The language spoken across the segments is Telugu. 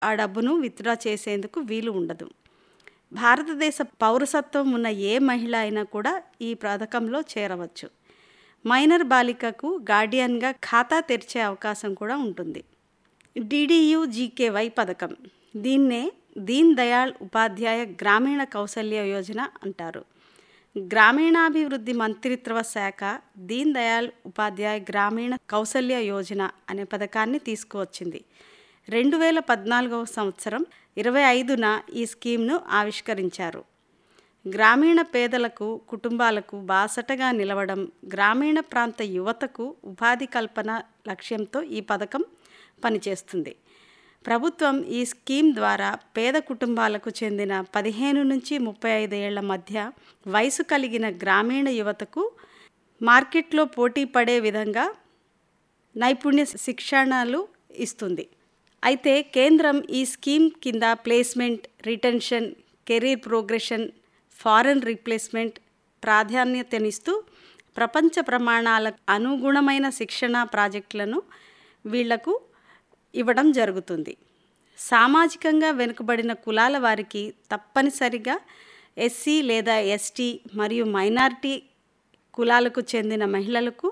ఆ డబ్బును విత్‌డ్రా చేసేందుకు వీలు ఉండదు. భారతదేశ పౌరసత్వం ఉన్న ఏ మహిళ అయినా కూడా ఈ పథకంలో చేరవచ్చు. మైనర్ బాలికకు గార్డియన్‌గా ఖాతా తెరిచే అవకాశం కూడా ఉంటుంది. డీడీయూ-జీకేవై పథకం. దీన్నే దీన్ దయాళ్ ఉపాధ్యాయ గ్రామీణ కౌశల్య యోజన అంటారు. గ్రామీణాభివృద్ధి మంత్రిత్వ శాఖ దీన్ దయాళ్ ఉపాధ్యాయ గ్రామీణ కౌశల్య యోజన అనే పథకాన్ని తీసుకువచ్చింది. 2014వ సంవత్సరం 25న ఈ స్కీమ్‌ను ఆవిష్కరించారు. గ్రామీణ పేదలకు, కుటుంబాలకు బాసటగా నిలవడం, గ్రామీణ ప్రాంత యువతకు ఉపాధి కల్పన లక్ష్యంతో ఈ పథకం పనిచేస్తుంది. ప్రభుత్వం ఈ స్కీమ్ ద్వారా పేద కుటుంబాలకు చెందిన 15 నుంచి 35 ఏళ్ల మధ్య వయసు కలిగిన గ్రామీణ యువతకు మార్కెట్లో పోటీ పడే విధంగా నైపుణ్య శిక్షణలు ఇస్తుంది. అయితే కేంద్రం ఈ స్కీమ్ కింద placement, retention, career progression, foreign replacement ప్రాధాన్యతనిస్తూ ప్రపంచ ప్రమాణాలకు అనుగుణమైన శిక్షణా ప్రాజెక్టులను వీళ్లకు ఇవ్వడం జరుగుతుంది. సామాజికంగా వెనుకబడిన కులాల వారికి తప్పనిసరిగా ఎస్సీ లేదా ఎస్టీ మరియు మైనారిటీ కులాలకు చెందిన మహిళలకు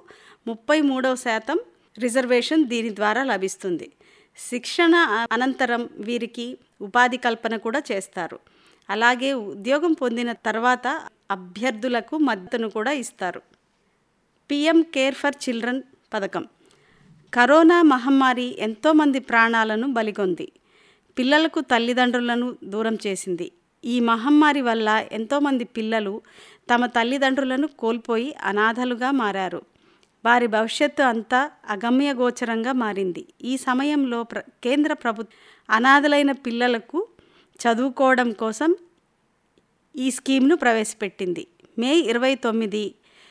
33% రిజర్వేషన్ దీని ద్వారా లభిస్తుంది. శిక్షణ అనంతరం వీరికి ఉపాధి కల్పన కూడా చేస్తారు. అలాగే ఉద్యోగం పొందిన తర్వాత అభ్యర్థులకు మద్దతును కూడా ఇస్తారు. పీఎం కేర్ ఫర్ చిల్డ్రన్ పథకం. కరోనా మహమ్మారి ఎంతోమంది ప్రాణాలను బలిగొంది. పిల్లలకు తల్లిదండ్రులను దూరం చేసింది. ఈ మహమ్మారి వల్ల ఎంతోమంది పిల్లలు తమ తల్లిదండ్రులను కోల్పోయి అనాథలుగా మారారు. వారి భవిష్యత్తు అంతా అగమ్యగోచరంగా మారింది. ఈ సమయంలో కేంద్ర ప్రభుత్వం అనాథలైన పిల్లలకు చదువుకోవడం కోసం ఈ స్కీమ్ను ప్రవేశపెట్టింది. మే 29,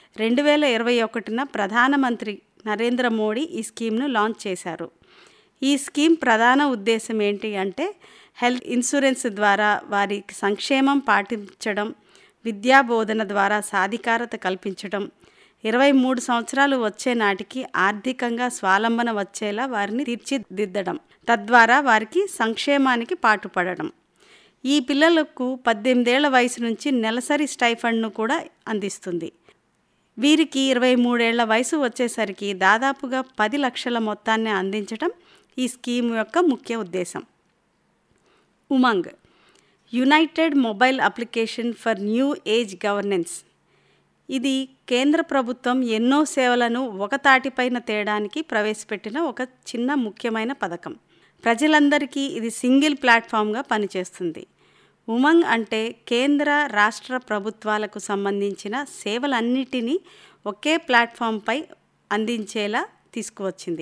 2021న ప్రధానమంత్రి నరేంద్ర మోడీ ఈ స్కీమ్ను లాంచ్ చేశారు. ఈ స్కీమ్ ప్రధాన ఉద్దేశం ఏంటి అంటే హెల్త్ ఇన్సూరెన్స్ ద్వారా వారి సంక్షేమం పాటించడం, విద్యా బోధన ద్వారా సాధికారత కల్పించడం, 23 సంవత్సరాలు వచ్చే నాటికి ఆర్థికంగా స్వావలంబన వచ్చేలా వారిని తీర్చిదిద్దడం, తద్వారా వారికి సంక్షేమానికి పాటుపడడం. ఈ పిల్లలకు 18 ఏళ్ల వయసు నుంచి నెలసరి స్టైఫండ్ను కూడా అందిస్తుంది. వీరికి 23 ఏళ్ల వయసు వచ్చేసరికి దాదాపుగా 10 లక్షల మొత్తాన్ని అందించడం ఈ స్కీమ్ యొక్క ముఖ్య ఉద్దేశం. Umang, United mobile application for new age governance. ఇది కేంద్ర ప్రభుత్వం ఎన్నో సేవలను ఒక తాటిపైన తేడానికి ప్రవేశపెట్టిన ఒక చిన్న ముఖ్యమైన పథకం. ప్రజలందరికీ ఇది సింగిల్ ప్లాట్ఫామ్గా పనిచేస్తుంది. ఉమంగ్ అంటే కేంద్ర, రాష్ట్ర ప్రభుత్వాలకు సంబంధించిన సేవలన్నిటినీ ఒకే ప్లాట్ఫామ్పై అందించేలా తీసుకువచ్చింది.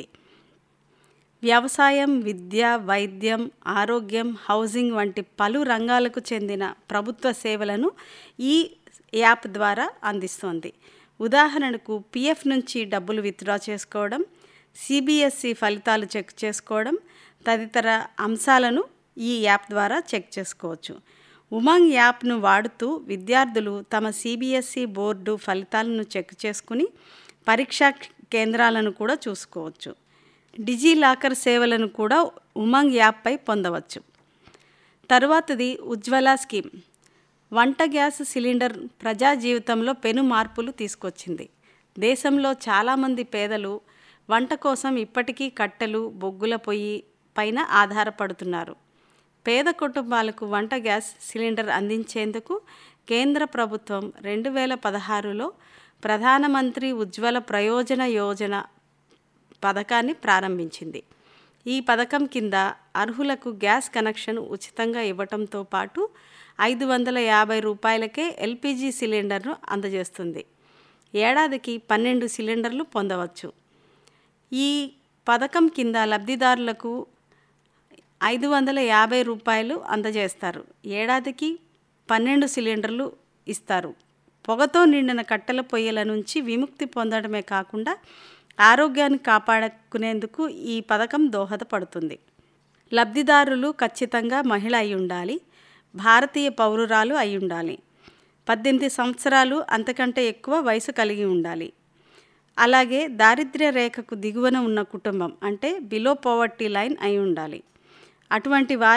వ్యవసాయం, విద్య, వైద్యం, ఆరోగ్యం, హౌసింగ్ వంటి పలు రంగాలకు చెందిన ప్రభుత్వ సేవలను ఈ యాప్ ద్వారా అందిస్తోంది. ఉదాహరణకు పీఎఫ్ నుంచి డబ్బులు విత్‌డ్రా చేసుకోవడం, సిబిఎస్ఈ ఫలితాలు చెక్ చేసుకోవడం తదితర అంశాలను ఈ యాప్ ద్వారా చెక్ చేసుకోవచ్చు. ఉమంగ్ యాప్ను వాడుతూ విద్యార్థులు తమ సిబిఎస్ఈ బోర్డు ఫలితాలను చెక్ చేసుకుని పరీక్షా కేంద్రాలను కూడా చూసుకోవచ్చు. డిజిలాకర్ సేవలను కూడా ఉమంగ్ యాప్పై పొందవచ్చు. తరువాతది ఉజ్వల స్కీమ్. వంట గ్యాస్ సిలిండర్ ప్రజా జీవితంలో పెను మార్పులు తీసుకొచ్చింది. దేశంలో చాలామంది పేదలు వంట కోసం ఇప్పటికీ కట్టెలు, బొగ్గుల పొయ్యి పైన ఆధారపడుతున్నారు. పేద కుటుంబాలకు వంట గ్యాస్ సిలిండర్ అందించేందుకు కేంద్ర ప్రభుత్వం 2016లో ప్రధానమంత్రి ఉజ్వల ప్రయోజన యోజన పథకాన్ని ప్రారంభించింది. ఈ పథకం కింద అర్హులకు గ్యాస్ కనెక్షన్ ఉచితంగా ఇవ్వటంతో పాటు 550 రూపాయలకే ఎల్పిజి సిలిండర్ను అందజేస్తుంది. ఏడాదికి 12 సిలిండర్లు పొందవచ్చు. ఈ పథకం కింద లబ్ధిదారులకు 550 రూపాయలు అందజేస్తారు. ఏడాదికి 12 సిలిండర్లు ఇస్తారు. పొగతో నిండిన కట్టెల పొయ్యిల నుంచి విముక్తి పొందడమే కాకుండా ఆరోగ్యాన్ని కాపాడుకునేందుకు ఈ పథకం దోహదపడుతుంది. లబ్ధిదారులు ఖచ్చితంగా మహిళ అయి ఉండాలి, భారతీయ పౌరురాలు అయి ఉండాలి, 18 సంవత్సరాలు అంతకంటే ఎక్కువ వయసు కలిగి ఉండాలి. అలాగే దారిద్ర్య రేఖకు దిగువన ఉన్న కుటుంబం అంటే బిలో పోవర్టీ లైన్ అయి ఉండాలి. అటువంటి